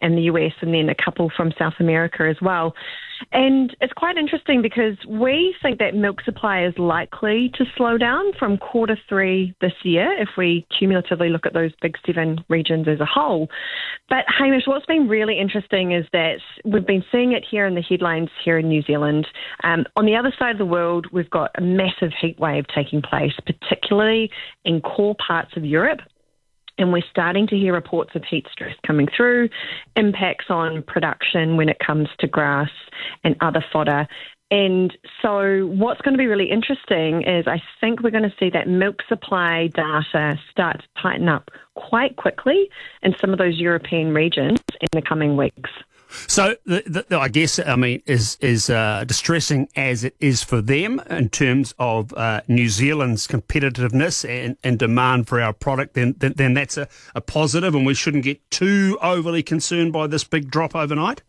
and the US, and then a couple from South America as well. And it's quite interesting because we think that milk supply is likely to slow down from Q3 this year if we cumulatively look at those big 7 regions as a whole. But Hamish, what's been really interesting is that we've been seeing it here in the headlines here in New Zealand. On the other side of the world, we've got a massive heat wave taking place, particularly in core parts of Europe. And we're starting to hear reports of heat stress coming through, impacts on production when it comes to grass and other fodder. And so what's going to be really interesting is I think we're going to see that milk supply data start to tighten up quite quickly in some of those European regions in the coming weeks. So, I guess, I mean, is distressing as it is for them in terms of New Zealand's competitiveness and demand for our product, then that's a positive, and we shouldn't get too overly concerned by this big drop overnight?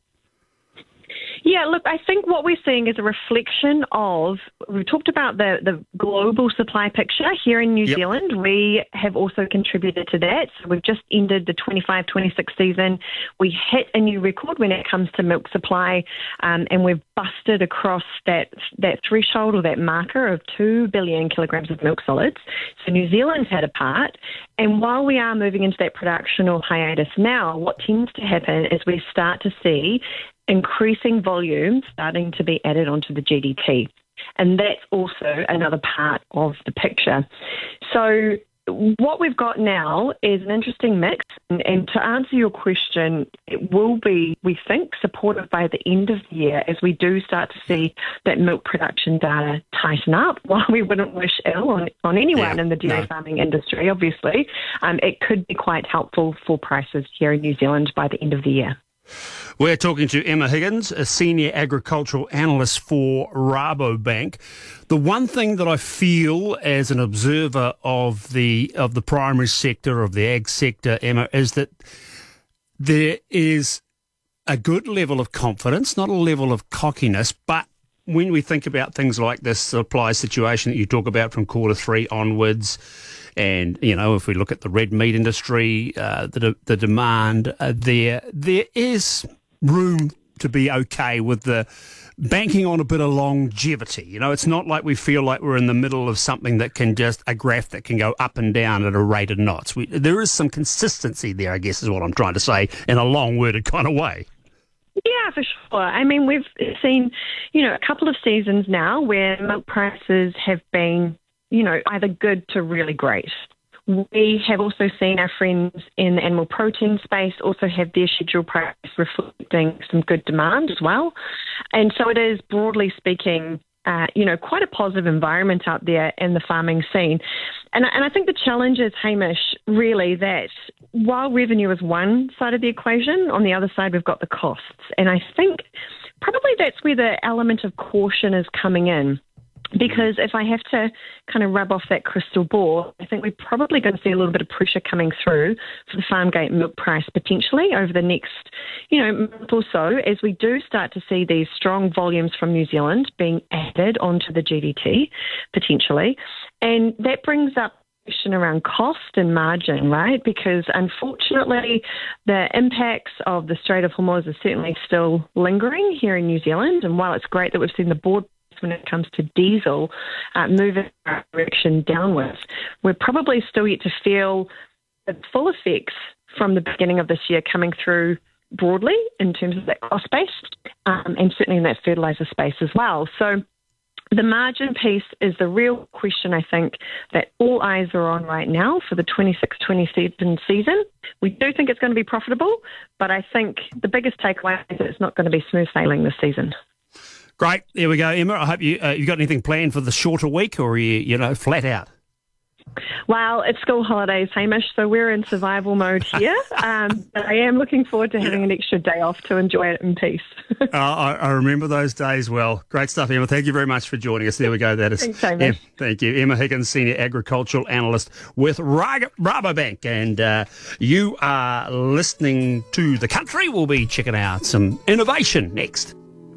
Yeah, look, I think what we're seeing is a reflection of, we talked about the global supply picture here in New Zealand. We have also contributed to that. So we've just ended the 25-26 season. We hit a new record when it comes to milk supply, and we've busted across that threshold or that marker of 2 billion kilograms of milk solids. So New Zealand's had a part. And while we are moving into that productional hiatus now, what tends to happen is we start to see increasing volume starting to be added onto the GDP. And that's also another part of the picture. So what we've got now is an interesting mix. And to answer your question, it will be, we think, supported by the end of the year as we do start to see that milk production data tighten up. While we wouldn't wish ill on anyone in the dairy farming industry, obviously, it could be quite helpful for prices here in New Zealand by the end of the year. We're talking to Emma Higgins, a senior agricultural analyst for Rabobank. The one thing that I feel as an observer of the primary sector, of the ag sector, Emma, is that there is a good level of confidence, not a level of cockiness, but when we think about things like this supply situation that you talk about from Q3 onwards, and, you know, if we look at the red meat industry, the demand there is room to be okay with the banking on a bit of longevity. You know, it's not like we feel like we're in the middle of something that can just, a graph that can go up and down at a rate of knots. There is some consistency there, I guess is what I'm trying to say, in a long-worded kind of way. Yeah, for sure. I mean, we've seen, a couple of seasons now where milk prices have been, either good to really great. We have also seen our friends in the animal protein space also have their schedule price reflecting some good demand as well. And so it is, broadly speaking, quite a positive environment out there in the farming scene. And I think the challenge is, Hamish, really that while revenue is one side of the equation, on the other side we've got the costs. And I think probably that's where the element of caution is coming in. Because if I have to kind of rub off that crystal ball, I think we're probably going to see a little bit of pressure coming through for the farm gate milk price potentially over the next, month or so, as we do start to see these strong volumes from New Zealand being added onto the GDT potentially. And that brings up a question around cost and margin, right? Because unfortunately, the impacts of the Strait of Hormuz are certainly still lingering here in New Zealand. And while it's great that we've seen the board when it comes to diesel move in our direction downwards, we're probably still yet to feel the full effects from the beginning of this year coming through broadly in terms of that cost base and certainly in that fertiliser space as well. So the margin piece is the real question, I think, that all eyes are on right now for the 26-27 season. We do think it's going to be profitable, but I think the biggest takeaway is that it's not going to be smooth sailing this season. Great. There we go, Emma. I hope you got anything planned for the shorter week, or are you flat out? Well, it's school holidays, Hamish, so we're in survival mode here. But I am looking forward to having an extra day off to enjoy it in peace. I remember those days well. Great stuff, Emma. Thank you very much for joining us. There we go. That is. Thanks, Hamish. Thank you. Emma Higgins, Senior Agricultural Analyst with Rabobank. And you are listening to The Country. We'll be checking out some innovation next.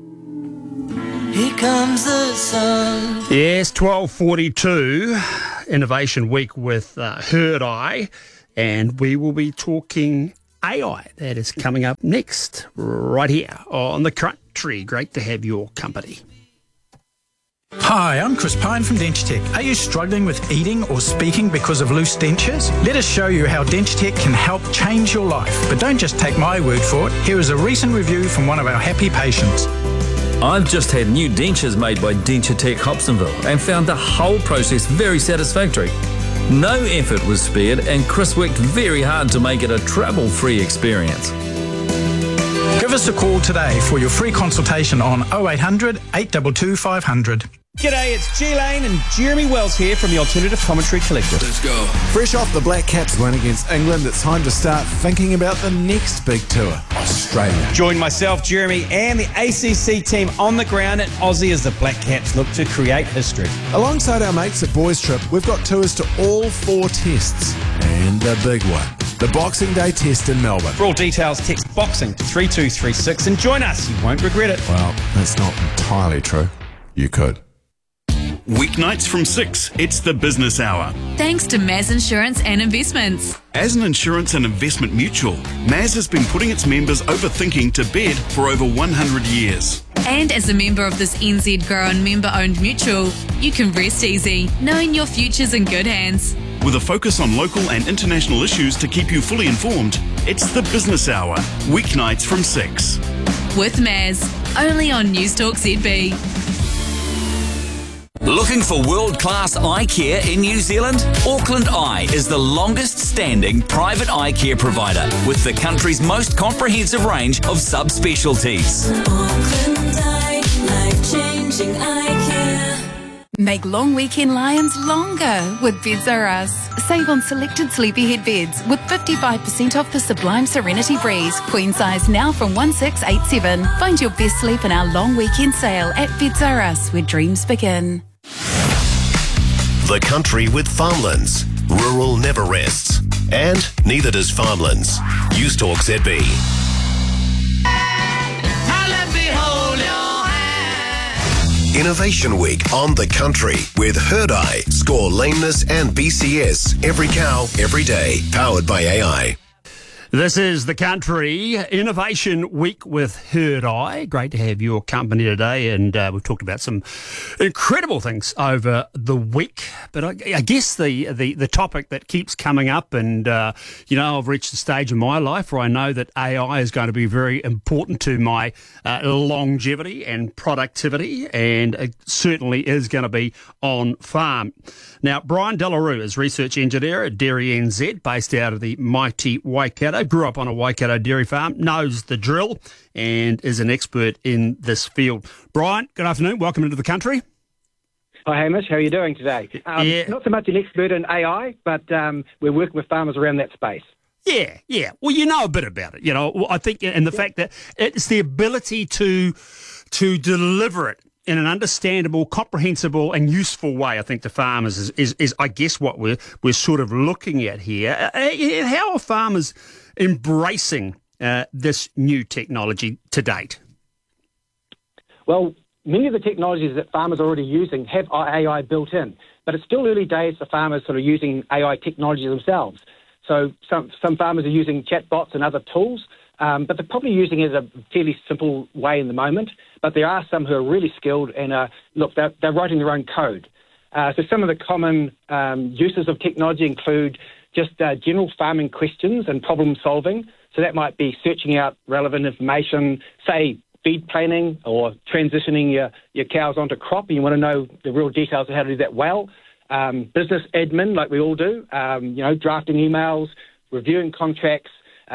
Here comes the sun. Yes, 12:42, Innovation Week with Herd Eye, and we will be talking AI. That is coming up next, right here on The Country. Great to have your company. Hi, I'm Chris Pine from Dentitech. Are you struggling with eating or speaking because of loose dentures? Let us show you how Dentitech can help change your life. But don't just take my word for it. Here is a recent review from one of our happy patients. I've just had new dentures made by Dentitech Hobsonville and found the whole process very satisfactory. No effort was spared and Chris worked very hard to make it a trouble-free experience. Give us a call today for your free consultation on 0800 822 500. G'day, it's G Lane and Jeremy Wells here from the Alternative Commentary Collective. Let's go. Fresh off the Black Caps win against England, it's time to start thinking about the next big tour, Australia. Join myself, Jeremy, and the ACC team on the ground in Aussie as the Black Caps look to create history. Alongside our mates at Boys Trip, we've got tours to all 4 tests and the big one, the Boxing Day test in Melbourne. For all details, text BOXING to 3236 and join us. You won't regret it. Well, that's not entirely true. You could. Weeknights from 6, it's the Business Hour. Thanks to Maz Insurance and Investments. As an insurance and investment mutual, Maz has been putting its members overthinking to bed for over 100 years. And as a member of this NZ Grown member-owned mutual, you can rest easy, knowing your future's in good hands. With a focus on local and international issues to keep you fully informed, it's the Business Hour, weeknights from 6. With Maz, only on Newstalk ZB. Looking for world-class eye care in New Zealand? Auckland Eye is the longest-standing private eye care provider with the country's most comprehensive range of subspecialties. Auckland Eye, life-changing eye care. Make long weekend lions longer with Beds R Us. Save on selected sleepyhead beds with 55% off the Sublime Serenity Breeze. Queen size now from 1687. Find your best sleep in our long weekend sale at Beds R Us, where dreams begin. The Country with Farmlands. Rural never rests. And neither does Farmlands. Newstalk ZB. Innovation Week on The Country with Herd Eye. Score lameness and BCS. Every cow, every day. Powered by AI. This is The Country Innovation Week with Herd Eye. Great to have your company today, and we've talked about some incredible things over the week. But I guess the topic that keeps coming up, and I've reached the stage in my life where I know that AI is going to be very important to my longevity and productivity, and it certainly is going to be on farm. Now, Brian Delarue is research engineer at Dairy NZ, based out of the mighty Waikato. Grew up on a Waikato dairy farm, knows the drill, and is an expert in this field. Brian, good afternoon. Welcome into The Country. Hi, Hamish. How are you doing today? Not so much an expert in AI, but we're working with farmers around that space. Yeah. Well, you know a bit about it. I think, and the fact that it's the ability to deliver it in an understandable, comprehensible and useful way, I think, to farmers is I guess, what we're sort of looking at here. How are farmers embracing this new technology to date? Well, many of the technologies that farmers are already using have AI built in, but it's still early days for farmers sort of using AI technology themselves. So some farmers are using chatbots and other tools, but they're probably using it in a fairly simple way in the moment. But there are some who are really skilled and they're writing their own code. So some of the common uses of technology include just general farming questions and problem solving. So that might be searching out relevant information, say feed planning or transitioning your cows onto crop, and you want to know the real details of how to do that well. Business admin, like we all do, drafting emails, reviewing contracts,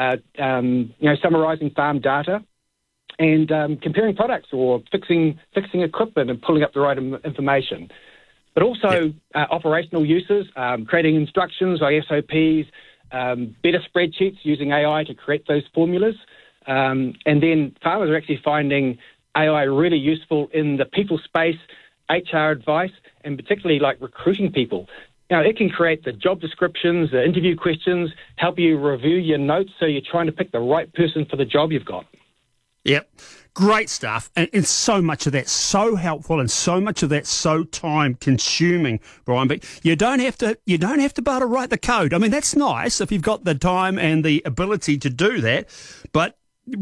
summarising farm data, and comparing products or fixing equipment and pulling up the right information. But also operational uses, creating instructions like SOPs, better spreadsheets using AI to create those formulas. And then farmers are actually finding AI really useful in the people space, HR advice, and particularly like recruiting people. It can create the job descriptions, the interview questions, help you review your notes so you're trying to pick the right person for the job you've got. Yep. Great stuff. And so much of that so helpful and so much of that so time consuming, Brian. But you don't have to be able to write the code. I mean, that's nice if you've got the time and the ability to do that. But